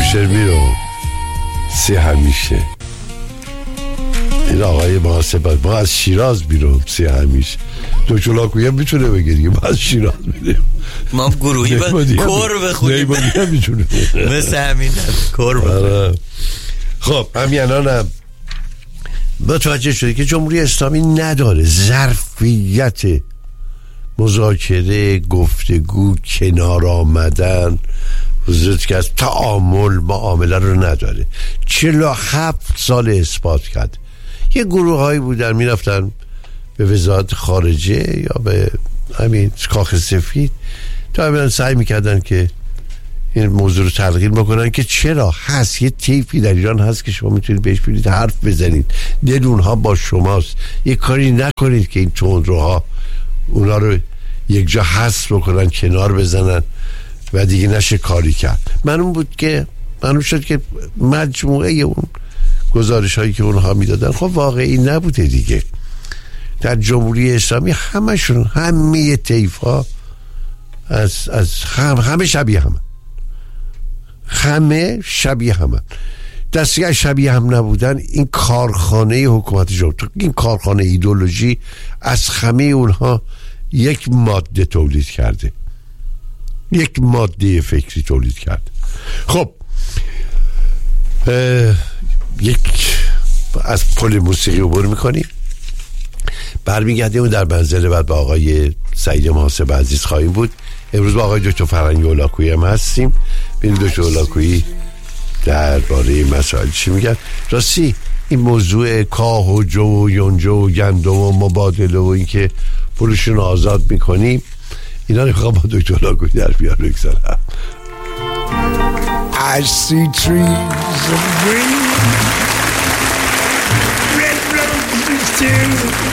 میرم سی همیشه. این آقای محاسبت ما از شیراز بیرون سی همیشه. دکتر لاکویی هم میتونه بگه دیگه ما از شیراز میریم. ما گروهی با کور بخونیم مثل همین کور بخونیم. خب همین الانم متوجه شده که جمهوری اسلامی نداره ظرفیت مذاکره، گفتگو، کنار آمدن، حضرت که از تعامل معامله رو نداره. 47 سال اثبات کرد. یه گروه هایی بودن میرفتن به وزارت خارجه یا به همین کاخ سفید تا سعی میکردن که این موضوع رو تلقین بکنن که چرا هست یه تیپی در ایران هست که شما میتونید بهش برید حرف بزنید، دل اونها با شماست، یه کاری نکنید که این تندروها اونا رو یک جا حذف بکنن، کنار بزنن و دیگه نشه کاری کرد. معلوم شد که مجموعه اون گزارش هایی که اونها میدادن خب واقعی نبوده دیگه. در جمهوری اسلامی همه طیف ها همه شبیه همه دستی شبیه هم نبودن. این کارخانه حکومت جمهوری، این کارخانه ایدئولوژی از همه اونها یک ماده تولید کرده، یک ماده فکری تولید کرده. خب یک از پل موسیقی عبور میکنیم، برمیگردیم و در منزل بعد با آقای سعید محاسب عزیز خواهیم بود. امروز با آقای دکتر فرهنگ هولاکویی هم هستیم. ببینیم دکتر هولاکویی درباره مسائل چی میگن. راستی این موضوع کاه و جو و یونجو و گندم و مبادله و این که پولشون آزاد میکنیم، اینا رو میخوام با دکتر هولاکویی در بیان بگذارم. I see trees of green, red roses too.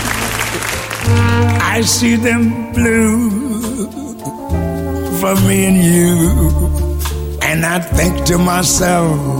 I see them blue for me and you. And I think to myself,